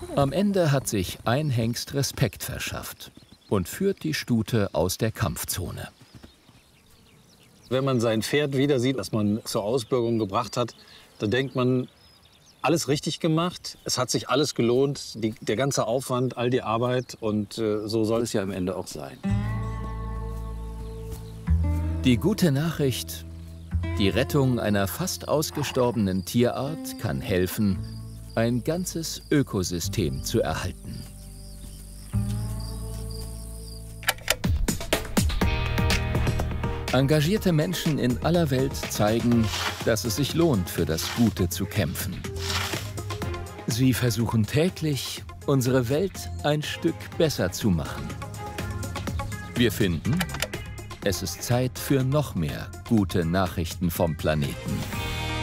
Am Ende hat sich ein Hengst Respekt verschafft und führt die Stute aus der Kampfzone. Wenn man sein Pferd wieder sieht, das man zur Ausbürgerung gebracht hat, da denkt man, alles richtig gemacht. Es hat sich alles gelohnt, der ganze Aufwand, all die Arbeit. Und so soll es ja am Ende auch sein. Die gute Nachricht: Die Rettung einer fast ausgestorbenen Tierart kann helfen, ein ganzes Ökosystem zu erhalten. Engagierte Menschen in aller Welt zeigen, dass es sich lohnt, für das Gute zu kämpfen. Sie versuchen täglich, unsere Welt ein Stück besser zu machen. Wir finden, es ist Zeit für noch mehr gute Nachrichten vom Planeten.